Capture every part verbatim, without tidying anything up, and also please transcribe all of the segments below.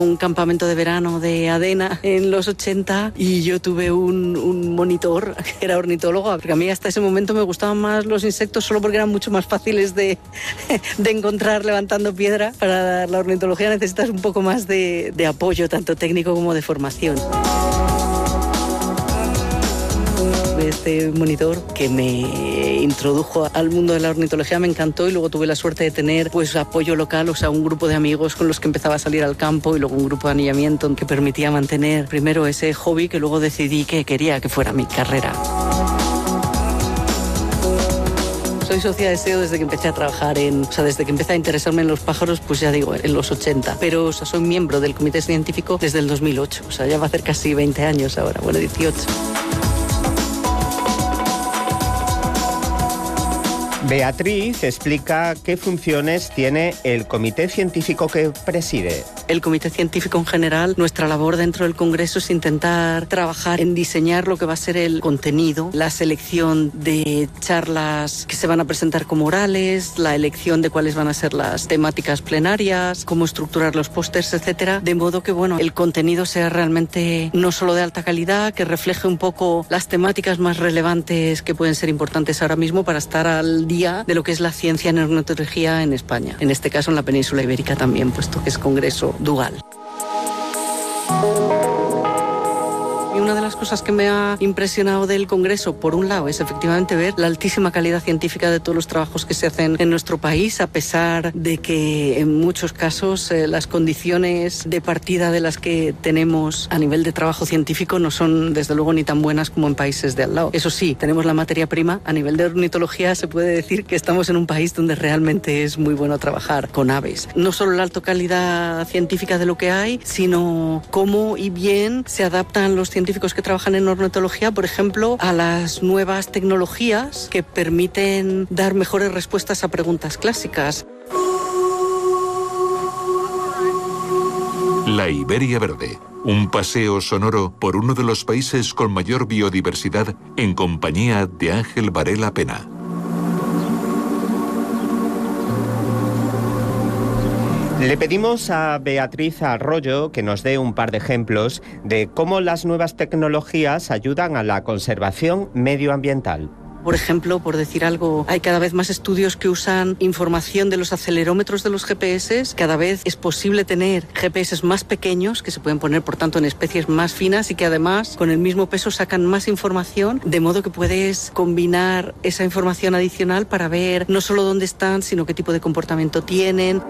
un campamento de verano de ADENA en los ochenta y yo tuve un, un monitor que era ornitólogo, porque a mí hasta ese momento me gustaban más los insectos solo porque eran mucho más fáciles de, de encontrar levantando piedra. Para la ornitología necesitas un poco más de, de apoyo, tanto técnico como de formación. Este monitor que me introdujo al mundo de la ornitología me encantó y luego tuve la suerte de tener pues apoyo local, o sea, un grupo de amigos con los que empezaba a salir al campo y luego un grupo de anillamiento que permitía mantener primero ese hobby que luego decidí que quería que fuera mi carrera. Soy socia de S E O desde que empecé a trabajar en, o sea, desde que empecé a interesarme en los pájaros, pues ya digo, en los ochenta. Pero, o sea, soy miembro del comité científico desde el dos mil ocho, o sea, ya va a hacer casi veinte años ahora, bueno, dieciocho. Beatriz explica qué funciones tiene el comité científico que preside. El comité científico en general, nuestra labor dentro del Congreso es intentar trabajar en diseñar lo que va a ser el contenido, la selección de charlas que se van a presentar como orales, la elección de cuáles van a ser las temáticas plenarias, cómo estructurar los pósters, etcétera, de modo que, bueno, el contenido sea realmente no solo de alta calidad, que refleje un poco las temáticas más relevantes que pueden ser importantes ahora mismo para estar al día de lo que es la ciencia en ornitología en España. En este caso en la península ibérica también, puesto que es congreso dual. Y una de las cosas que me ha impresionado del Congreso, por un lado, es efectivamente ver la altísima calidad científica de todos los trabajos que se hacen en nuestro país, a pesar de que en muchos casos eh, las condiciones de partida de las que tenemos a nivel de trabajo científico no son, desde luego, ni tan buenas como en países de al lado. Eso sí, tenemos la materia prima. A nivel de ornitología se puede decir que estamos en un país donde realmente es muy bueno trabajar con aves. No solo la alta calidad científica de lo que hay, sino cómo y bien se adaptan los científicos que trabajan en ornitología, por ejemplo, a las nuevas tecnologías que permiten dar mejores respuestas a preguntas clásicas. La Iberia Verde, un paseo sonoro por uno de los países con mayor biodiversidad en compañía de Ángel Varela Pena. Le pedimos a Beatriz Arroyo que nos dé un par de ejemplos de cómo las nuevas tecnologías ayudan a la conservación medioambiental. Por ejemplo, por decir algo, hay cada vez más estudios que usan información de los acelerómetros de los G P S. Cada vez es posible tener G P S más pequeños, que se pueden poner, por tanto, en especies más finas y que además, con el mismo peso, sacan más información, de modo que puedes combinar esa información adicional para ver no solo dónde están, sino qué tipo de comportamiento tienen.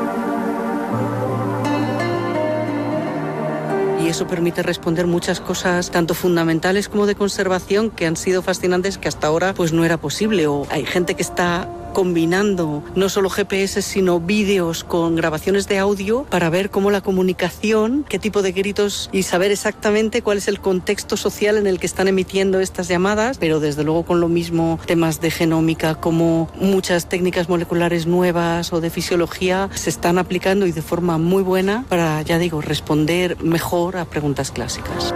Y eso permite responder muchas cosas, tanto fundamentales como de conservación, que han sido fascinantes, que hasta ahora pues no era posible. O hay gente que está combinando no solo G P S, sino vídeos con grabaciones de audio para ver cómo la comunicación, qué tipo de gritos y saber exactamente cuál es el contexto social en el que están emitiendo estas llamadas, pero desde luego con lo mismo temas de genómica, como muchas técnicas moleculares nuevas o de fisiología se están aplicando y de forma muy buena para, ya digo, responder mejor a preguntas clásicas.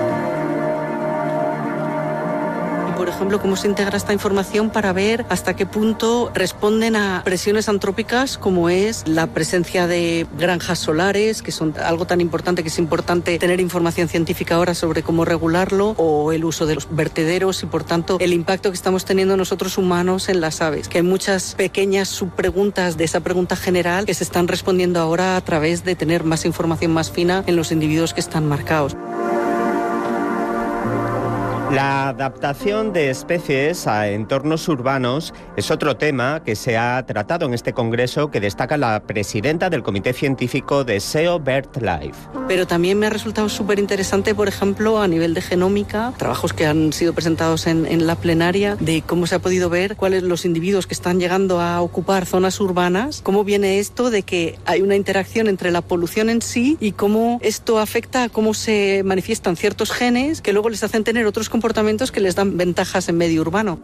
Por ejemplo, cómo se integra esta información para ver hasta qué punto responden a presiones antrópicas, como es la presencia de granjas solares, que son algo tan importante que es importante tener información científica ahora sobre cómo regularlo, o el uso de los vertederos y, por tanto, el impacto que estamos teniendo nosotros humanos en las aves. Que hay muchas pequeñas subpreguntas de esa pregunta general que se están respondiendo ahora a través de tener más información más fina en los individuos que están marcados. La adaptación de especies a entornos urbanos es otro tema que se ha tratado en este congreso, que destaca la presidenta del Comité Científico de S E O BirdLife. Pero también me ha resultado súper interesante, por ejemplo, a nivel de genómica, trabajos que han sido presentados en, en la plenaria, de cómo se ha podido ver cuáles los individuos que están llegando a ocupar zonas urbanas, cómo viene esto de que hay una interacción entre la polución en sí y cómo esto afecta a cómo se manifiestan ciertos genes que luego les hacen tener otros comportamientos comportamientos que les dan ventajas en medio urbano.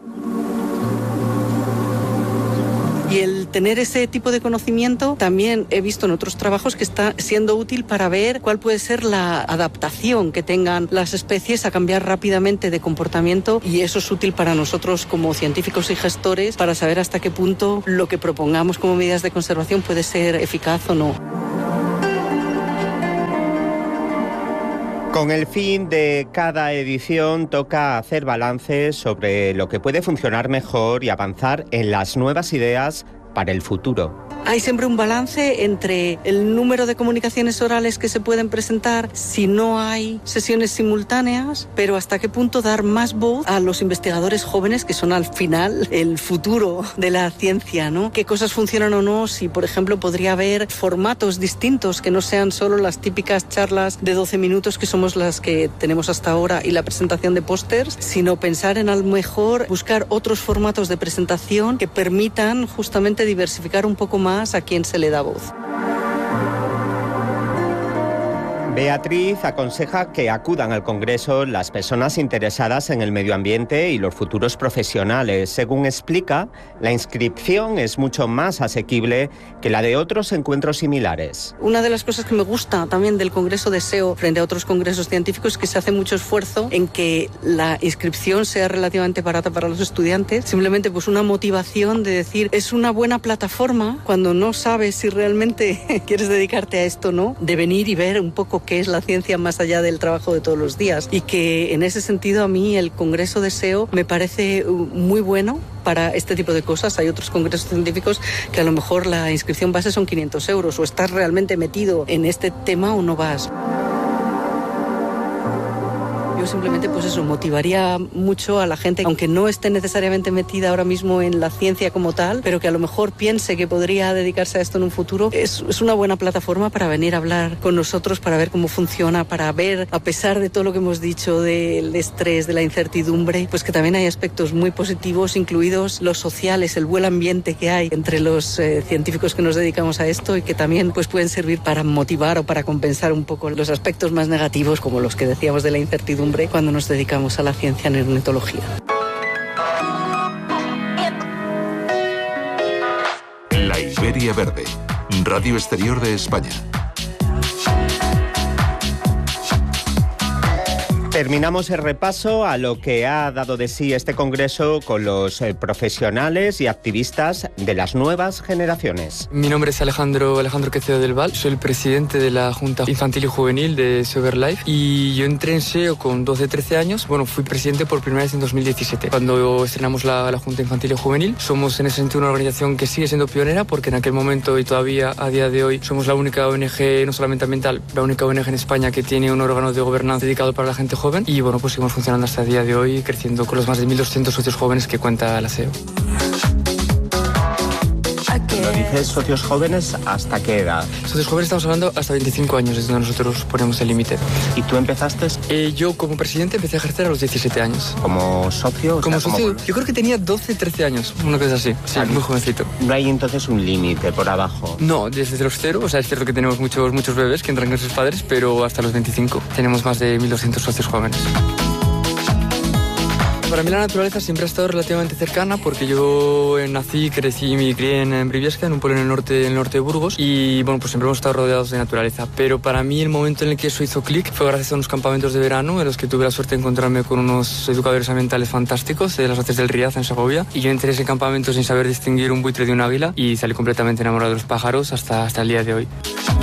Y el tener ese tipo de conocimiento también he visto en otros trabajos que está siendo útil para ver cuál puede ser la adaptación que tengan las especies a cambiar rápidamente de comportamiento, y eso es útil para nosotros como científicos y gestores para saber hasta qué punto lo que propongamos como medidas de conservación puede ser eficaz o no. Con el fin de cada edición toca hacer balances sobre lo que puede funcionar mejor y avanzar en las nuevas ideas para el futuro. Hay siempre un balance entre el número de comunicaciones orales que se pueden presentar si no hay sesiones simultáneas, pero hasta qué punto dar más voz a los investigadores jóvenes que son al final el futuro de la ciencia, ¿no? Qué cosas funcionan o no, si por ejemplo podría haber formatos distintos que no sean solo las típicas charlas de doce minutos que somos las que tenemos hasta ahora y la presentación de pósters, sino pensar en a lo mejor buscar otros formatos de presentación que permitan justamente diversificar un poco más a quien se le da voz. Beatriz aconseja que acudan al Congreso las personas interesadas en el medio ambiente y los futuros profesionales. Según explica, la inscripción es mucho más asequible que la de otros encuentros similares. Una de las cosas que me gusta también del Congreso de S E O frente a otros congresos científicos es que se hace mucho esfuerzo en que la inscripción sea relativamente barata para los estudiantes. Simplemente pues una motivación de decir, es una buena plataforma cuando no sabes si realmente quieres dedicarte a esto o no, de venir y ver un poco qué es la ciencia más allá del trabajo de todos los días, y que en ese sentido a mí el Congreso de S E O me parece muy bueno para este tipo de cosas. Hay otros congresos científicos que a lo mejor la inscripción base son quinientos euros, o estás realmente metido en este tema o no vas. Yo simplemente, pues eso, motivaría mucho a la gente, aunque no esté necesariamente metida ahora mismo en la ciencia como tal, pero que a lo mejor piense que podría dedicarse a esto en un futuro. Es, es una buena plataforma para venir a hablar con nosotros, para ver cómo funciona, para ver, a pesar de todo lo que hemos dicho del estrés, de la incertidumbre, pues que también hay aspectos muy positivos, incluidos los sociales, el buen ambiente que hay entre los eh, científicos que nos dedicamos a esto, y que también pues pueden servir para motivar o para compensar un poco los aspectos más negativos, como los que decíamos de la incertidumbre, cuando nos dedicamos a la ciencia en ornitología. La Iberia Verde, Radio Exterior de España. Terminamos el repaso a lo que ha dado de sí este congreso con los eh, profesionales y activistas de las nuevas generaciones. Mi nombre es Alejandro, Alejandro Quecedo del Val, soy el presidente de la Junta Infantil y Juvenil de S E O BirdLife, y yo entré en S E O con doce trece años. Bueno, fui presidente por primera vez en dos mil diecisiete, cuando estrenamos la, la Junta Infantil y Juvenil. Somos en ese sentido una organización que sigue siendo pionera, porque en aquel momento y todavía a día de hoy somos la única O N G, no solamente ambiental, la única O N G en España que tiene un órgano de gobernanza dedicado para la gente joven. Y bueno, pues seguimos funcionando hasta el día de hoy, creciendo con los más de mil doscientos socios jóvenes que cuenta la S E O. Cuando dices socios jóvenes, ¿hasta qué edad? Socios jóvenes estamos hablando hasta veinticinco años, es donde nosotros ponemos el límite. ¿Y tú empezaste? Eh, yo como presidente empecé a ejercer a los diecisiete años. ¿Como socio? Como o sea, socio, como... yo creo que tenía doce trece años, una cosa así, sí, muy jovencito. ¿No hay entonces un límite por abajo? No, desde los cero, o sea, es cierto que tenemos muchos, muchos bebés que entran con sus padres, pero hasta los veinticinco tenemos más de mil doscientos socios jóvenes. Para mí la naturaleza siempre ha estado relativamente cercana, porque yo nací, crecí y me crié en Briviesca, en un pueblo en el norte, en el norte de Burgos, y bueno, pues siempre hemos estado rodeados de naturaleza. Pero para mí el momento en el que eso hizo clic fue gracias a unos campamentos de verano en los que tuve la suerte de encontrarme con unos educadores ambientales fantásticos de las Artes del Riaz en Segovia, y yo entré en ese campamento sin saber distinguir un buitre de un águila y salí completamente enamorado de los pájaros hasta, hasta el día de hoy.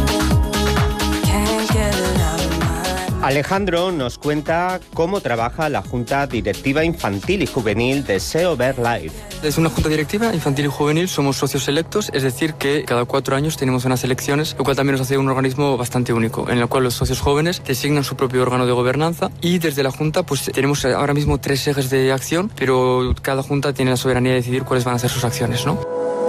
Alejandro nos cuenta cómo trabaja la Junta Directiva Infantil y Juvenil de S E O BirdLife. Es una junta directiva infantil y juvenil, somos socios electos, es decir que cada cuatro años tenemos unas elecciones, lo cual también nos hace un organismo bastante único, en el cual los socios jóvenes designan su propio órgano de gobernanza, y desde la junta pues tenemos ahora mismo tres ejes de acción, pero cada junta tiene la soberanía de decidir cuáles van a ser sus acciones, ¿no?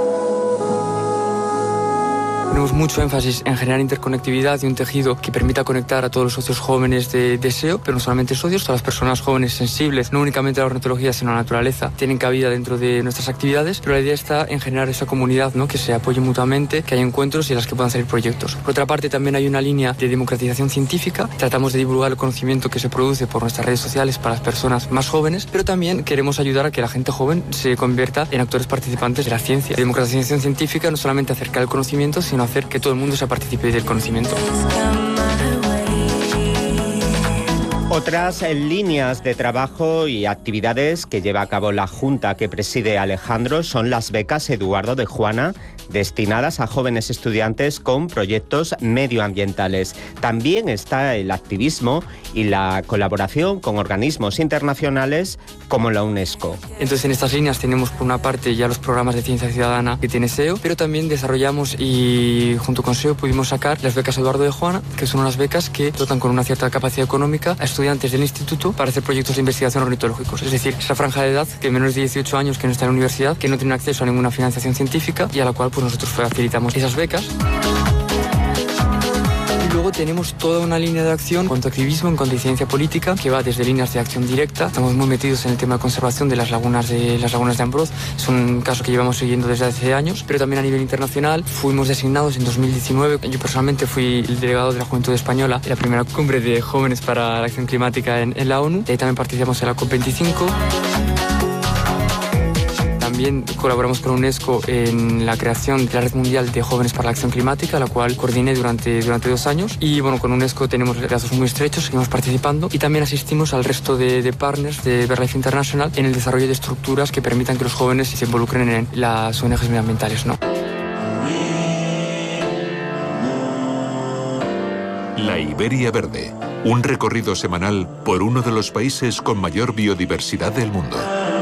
Tenemos mucho énfasis en generar interconectividad y un tejido que permita conectar a todos los socios jóvenes de, de S E O, pero no solamente socios, todas las personas jóvenes sensibles, no únicamente a la ornitología, sino a la naturaleza, tienen cabida dentro de nuestras actividades, pero la idea está en generar esa comunidad, ¿no? Que se apoye mutuamente, que haya encuentros y en las que puedan salir proyectos. Por otra parte, también hay una línea de democratización científica, tratamos de divulgar el conocimiento que se produce por nuestras redes sociales para las personas más jóvenes, pero también queremos ayudar a que la gente joven se convierta en actores participantes de la ciencia. La democratización científica no solamente acercar el conocimiento, sino hacer que todo el mundo se participe del conocimiento. Otras líneas de trabajo y actividades que lleva a cabo la Junta que preside Alejandro son las becas Eduardo de Juana, destinadas a jóvenes estudiantes con proyectos medioambientales. También está el activismo y la colaboración con organismos internacionales como la UNESCO. Entonces, en estas líneas tenemos por una parte ya los programas de ciencia ciudadana que tiene S E O, pero también desarrollamos y junto con S E O pudimos sacar las becas Eduardo de Juana, que son unas becas que dotan con una cierta capacidad económica a estudiantes del instituto para hacer proyectos de investigación ornitológicos. Es decir, esa franja de edad que menores de dieciocho años que no está en la universidad, que no tienen acceso a ninguna financiación científica y a la cual pues nosotros facilitamos esas becas. Y luego tenemos toda una línea de acción en cuanto a activismo, en cuanto a ciencia política, que va desde líneas de acción directa. Estamos muy metidos en el tema de conservación de las lagunas de las lagunas de Ambroz. Es un caso que llevamos siguiendo desde hace años, pero también a nivel internacional. Fuimos designados en dos mil diecinueve. Yo personalmente fui el delegado de la Juventud Española en la primera cumbre de jóvenes para la acción climática en, en la ONU. Y ahí también participamos en la COP veinticinco. También colaboramos con UNESCO en la creación de la Red Mundial de Jóvenes para la Acción Climática, la cual coordiné durante, durante dos años. Y bueno, con UNESCO tenemos lazos muy estrechos, seguimos participando y también asistimos al resto de, de partners de BirdLife International en el desarrollo de estructuras que permitan que los jóvenes se involucren en las O N Ges medioambientales, ¿no? La Iberia Verde, un recorrido semanal por uno de los países con mayor biodiversidad del mundo.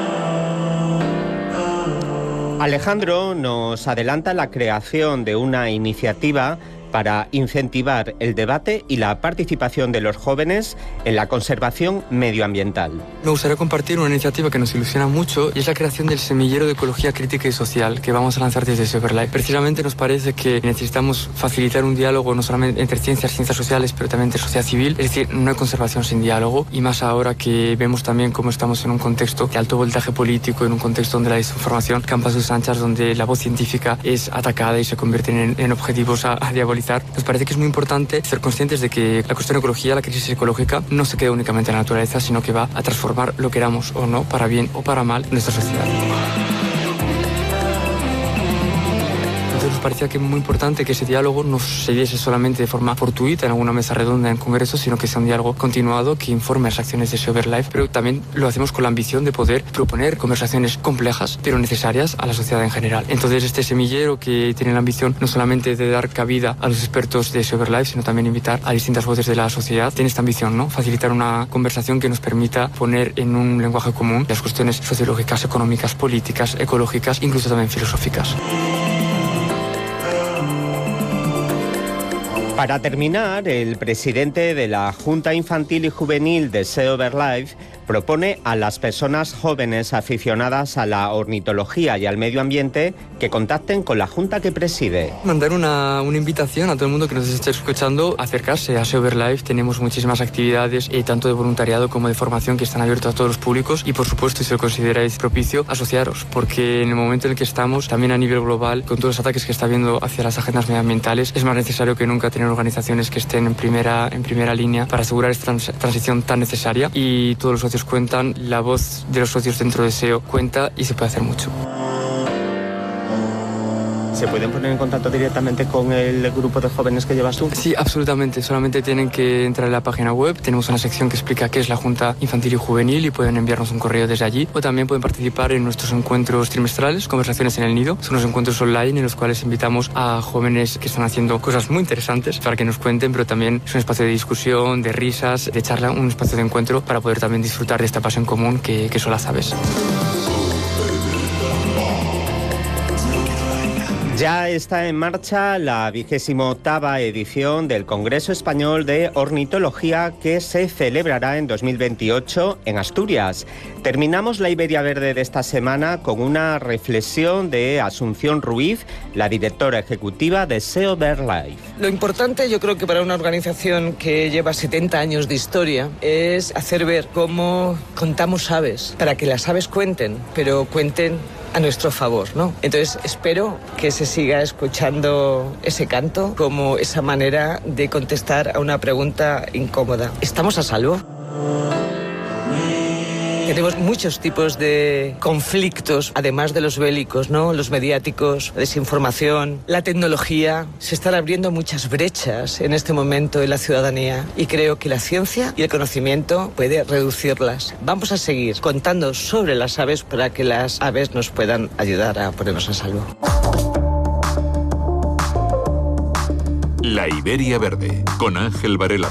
Alejandro nos adelanta la creación de una iniciativa para incentivar el debate y la participación de los jóvenes en la conservación medioambiental. Me gustaría compartir una iniciativa que nos ilusiona mucho y es la creación del semillero de ecología crítica y social que vamos a lanzar desde S E O BirdLife. Precisamente nos parece que necesitamos facilitar un diálogo no solamente entre ciencias, ciencias sociales, pero también entre sociedad civil. Es decir, no hay conservación sin diálogo y más ahora que vemos también cómo estamos en un contexto de alto voltaje político, en un contexto donde la desinformación campa a sus anchas, donde la voz científica es atacada y se convierten en, en objetivos a, a diabolizar. Nos parece que es muy importante ser conscientes de que la cuestión ecología, la crisis ecológica, no se queda únicamente en la naturaleza, sino que va a transformar, lo queramos o no, para bien o para mal, nuestra sociedad. Nos parecía que es muy importante que ese diálogo no se diese solamente de forma fortuita en alguna mesa redonda en congresos, sino que sea un diálogo continuado que informe las acciones de S E O BirdLife, pero también lo hacemos con la ambición de poder proponer conversaciones complejas, pero necesarias a la sociedad en general. Entonces, este semillero que tiene la ambición no solamente de dar cabida a los expertos de S E O BirdLife, sino también invitar a distintas voces de la sociedad, tiene esta ambición, ¿no? Facilitar una conversación que nos permita poner en un lenguaje común las cuestiones sociológicas, económicas, políticas, ecológicas, incluso también filosóficas. Para terminar, el presidente de la Junta Infantil y Juvenil de S E O BirdLife propone a las personas jóvenes aficionadas a la ornitología y al medio ambiente que contacten con la Junta que preside. Mandar una, una invitación a todo el mundo que nos esté escuchando a acercarse a S E O BirdLife. Tenemos muchísimas actividades, eh, tanto de voluntariado como de formación, que están abiertas a todos los públicos y, por supuesto, si lo consideráis propicio, asociaros, porque en el momento en el que estamos, también a nivel global, con todos los ataques que está habiendo hacia las agendas medioambientales, es más necesario que nunca tener organizaciones que estén en primera, en primera línea para asegurar esta trans, transición tan necesaria. Y todos los socios cuentan, la voz de los socios dentro de S E O cuenta y se puede hacer mucho. ¿Se pueden poner en contacto directamente con el grupo de jóvenes que llevas tú? Sí, absolutamente. Solamente tienen que entrar en la página web. Tenemos una sección que explica qué es la Junta Infantil y Juvenil y pueden enviarnos un correo desde allí. O también pueden participar en nuestros encuentros trimestrales, Conversaciones en el Nido. Son unos encuentros online en los cuales invitamos a jóvenes que están haciendo cosas muy interesantes para que nos cuenten, pero también es un espacio de discusión, de risas, de charla, un espacio de encuentro para poder también disfrutar de esta pasión común que, que son las aves. Ya está en marcha la vigésima octava edición del Congreso Español de Ornitología que se celebrará en dos mil veintiocho en Asturias. Terminamos la Iberia Verde de esta semana con una reflexión de Asunción Ruiz, la directora ejecutiva de S E O BirdLife. Lo importante, yo creo que para una organización que lleva setenta años de historia, es hacer ver cómo contamos aves, para que las aves cuenten, pero cuenten a nuestro favor, ¿no? Entonces espero que se siga escuchando ese canto como esa manera de contestar a una pregunta incómoda. ¿Estamos a salvo? Tenemos muchos tipos de conflictos, además de los bélicos, ¿no? Los mediáticos, la desinformación, la tecnología. Se están abriendo muchas brechas en este momento en la ciudadanía y creo que la ciencia y el conocimiento puede reducirlas. Vamos a seguir contando sobre las aves para que las aves nos puedan ayudar a ponernos a salvo. La Iberia Verde, con Ángel Varela.